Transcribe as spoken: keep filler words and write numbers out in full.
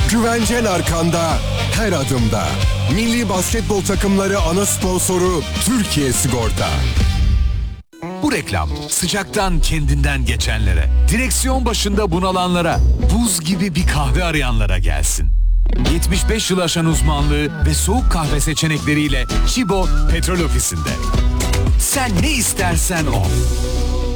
Güvencen arkanda, her adımda. Milli basketbol takımları ana sponsoru Türkiye Sigorta. Bu reklam sıcaktan kendinden geçenlere, direksiyon başında bunalanlara, buz gibi bir kahve arayanlara gelsin. yetmiş beş yıl aşan uzmanlığı ve soğuk kahve seçenekleriyle Chibo Petrol Ofisi'nde. Sen ne istersen o.